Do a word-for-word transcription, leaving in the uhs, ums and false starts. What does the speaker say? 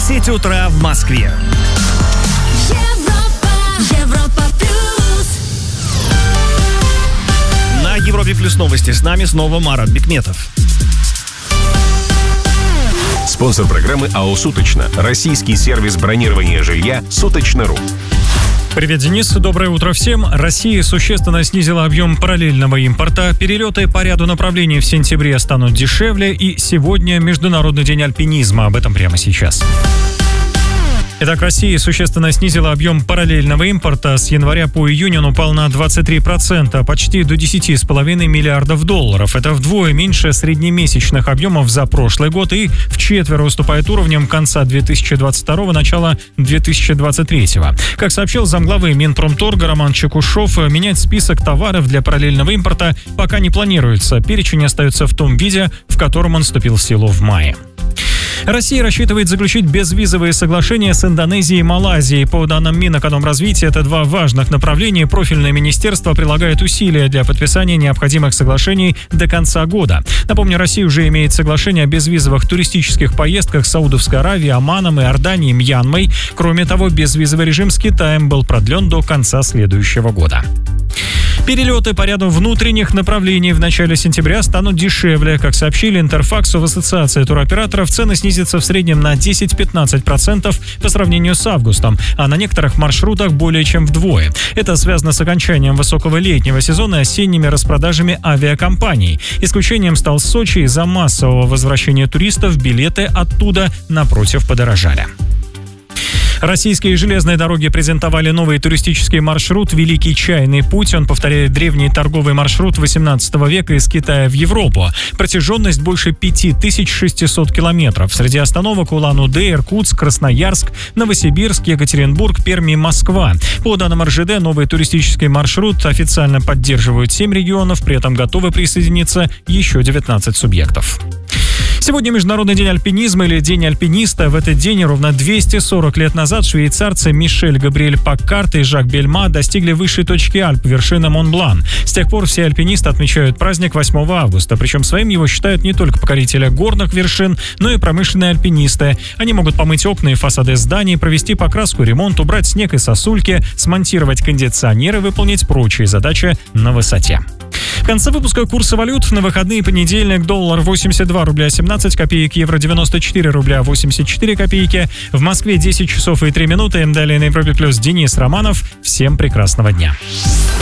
десять утра в Москве. Европа, Европа плюс. На Европе плюс новости. С нами снова Марат Бикметов. Спонсор программы АО «Суточно». Российский сервис бронирования жилья «Суточно.ру». Привет, Денис. Доброе утро всем. Россия существенно снизила объем параллельного импорта. Перелеты по ряду направлений в сентябре станут дешевле. И сегодня Международный день альпинизма. Об этом прямо сейчас. Итак, Россия существенно снизила объем параллельного импорта. С января по июнь он упал на двадцать три процента, почти до десять целых пять десятых миллиардов долларов. Это вдвое меньше среднемесячных объемов за прошлый год и вчетверо уступает уровням конца две тысячи двадцать второго, начала две тысячи двадцать третьего. Как сообщил замглавы Минпромторга Роман Чекушев, менять список товаров для параллельного импорта пока не планируется. Перечень остается в том виде, в котором он вступил в силу в мае. Россия рассчитывает заключить безвизовые соглашения с Индонезией и Малайзией. По данным Минэкономразвития, это два важных направления. Профильное министерство прилагает усилия для подписания необходимых соглашений до конца года. Напомню, Россия уже имеет соглашение о безвизовых туристических поездках с Саудовской Аравией, Оманом, Иорданией, Мьянмой. Кроме того, безвизовый режим с Китаем был продлен до конца следующего года. Перелеты по ряду внутренних направлений в начале сентября станут дешевле. Как сообщили Интерфаксу в Ассоциации туроператоров, цены снизятся в среднем на десять-пятнадцать процентов по сравнению с августом, а на некоторых маршрутах более чем вдвое. Это связано с окончанием высокого летнего сезона и осенними распродажами авиакомпаний. Исключением стал Сочи. Из-за массового возвращения туристов билеты оттуда, напротив, подорожали. Российские железные дороги презентовали новый туристический маршрут «Великий чайный путь». Он повторяет древний торговый маршрут восемнадцатого века из Китая в Европу. Протяженность больше пять тысяч шестьсот километров. Среди остановок Улан-Удэ, Иркутск, Красноярск, Новосибирск, Екатеринбург, Пермь и Москва. По данным эр жэ дэ, новый туристический маршрут официально поддерживают семь регионов, при этом готовы присоединиться еще девятнадцать субъектов. Сегодня Международный день альпинизма или День альпиниста. В этот день ровно двести сорок лет назад швейцарцы Мишель Габриэль Паккарт и Жак Бельма достигли высшей точки Альп, вершины Монблан. С тех пор все альпинисты отмечают праздник восьмого августа. Причем своим его считают не только покорители горных вершин, но и промышленные альпинисты. Они могут помыть окна и фасады зданий, провести покраску, ремонт, убрать снег и сосульки, смонтировать кондиционеры, выполнить прочие задачи на высоте. В конце выпуска курсы валют. На выходные понедельник доллар восемьдесят два рубля семнадцать копеек, евро девяносто четыре рубля восемьдесят четыре копейки. В Москве десять часов и три минуты. Далее на Европе плюс Денис Романов. Всем прекрасного дня.